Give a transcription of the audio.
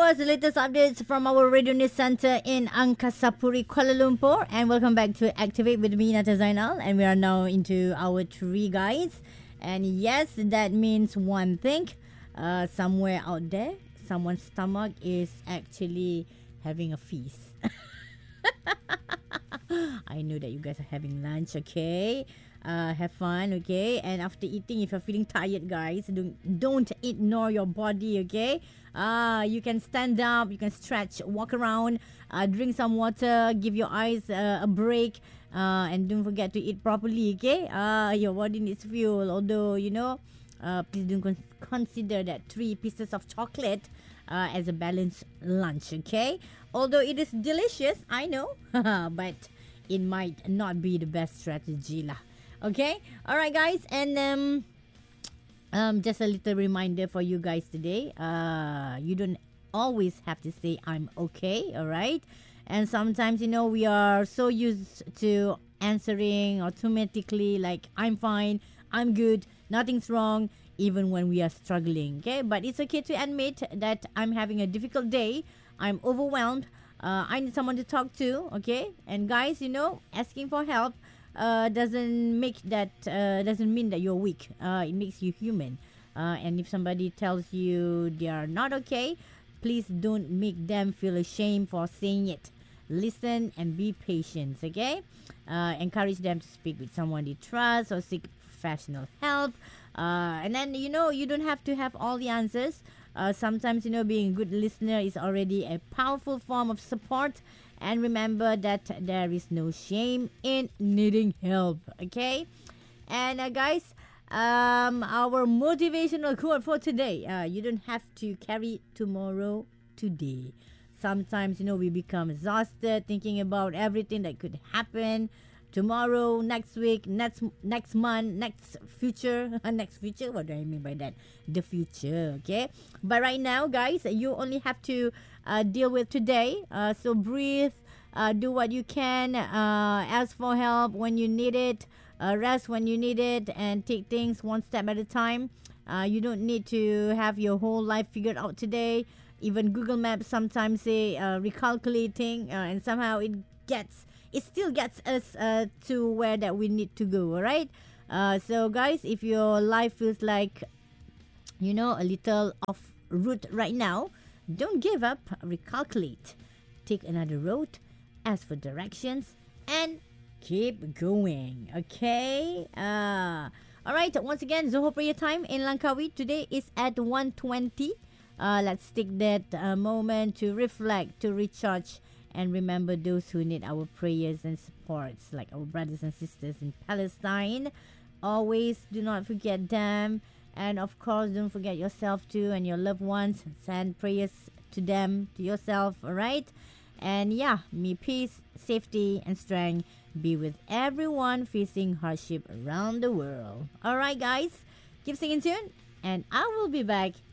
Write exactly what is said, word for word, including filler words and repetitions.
was the latest updates from our Radio News Center in Angkasa Puri, Kuala Lumpur. And welcome back to Activate with me, Nata Zainal. And we are now into our tree guys. And yes, that means one thing. Uh, somewhere out there, someone's stomach is actually having a feast. I know that you guys are having lunch, okay? Uh, have fun, okay? And after eating, if you're feeling tired, guys, don't, don't ignore your body, okay? Uh, you can stand up, you can stretch, walk around, uh, drink some water, give your eyes uh, a break, uh, and don't forget to eat properly, okay? Uh, your body needs fuel, although, you know, uh, please don't con- consider that three pieces of chocolate uh, as a balanced lunch, okay? Although it is delicious, I know, but it might not be the best strategy lah. Okay, all right, guys, and um, um, just a little reminder for you guys today. Uh, you don't always have to say I'm okay, all right? And sometimes, you know, we are so used to answering automatically like I'm fine, I'm good, nothing's wrong, even when we are struggling. Okay, but it's okay to admit that I'm having a difficult day. I'm overwhelmed. Uh, I need someone to talk to. Okay, and guys, you know, asking for help uh, doesn't make that uh, doesn't mean that you're weak. Uh, it makes you human. Uh, and if somebody tells you they are not okay, please don't make them feel ashamed for saying it. Listen and be patient. Okay, uh, encourage them to speak with someone they trust or seek professional help. Uh, and then you know you don't have to have all the answers. Uh, sometimes, you know, being a good listener is already a powerful form of support. And remember that there is no shame in needing help. Okay? And uh, guys, um, our motivational quote for today. Uh, you don't have to carry tomorrow today. Sometimes, you know, we become exhausted thinking about everything that could happen tomorrow, next week, next next month, next future. Next future, what do I mean by that? The future, okay? But right now, guys, you only have to uh, deal with today. Uh, so breathe, uh, do what you can, uh, ask for help when you need it, uh, rest when you need it, and take things one step at a time. Uh, you don't need to have your whole life figured out today. Even Google Maps sometimes say uh, recalculating, uh, and somehow it gets it still gets us uh, to where that we need to go. All right. Uh, so guys, if your life feels like you know a little off route right now, don't give up. Recalculate. Take another road. Ask for directions and keep going. Okay. Uh, all right. Once again, Zoho prayer time in Langkawi today is at one twenty. Uh, let's take that uh, moment to reflect, to recharge, and remember those who need our prayers and supports, like our brothers and sisters in Palestine. Always do not forget them. And of course, don't forget yourself too and your loved ones. Send prayers to them, to yourself, all right? And yeah, may peace, safety, and strength be with everyone facing hardship around the world. All right, guys, keep staying tuned, and I will be back